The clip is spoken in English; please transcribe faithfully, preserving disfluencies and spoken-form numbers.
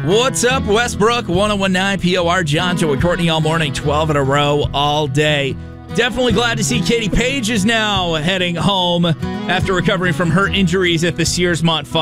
What's up, Westbrook? ten nineteen P O R, John, Joe, and Courtney all morning, twelve in a row, all day. Definitely glad to see Katie Page is now heading home after recovering from her injuries at the Sears Mont Fire.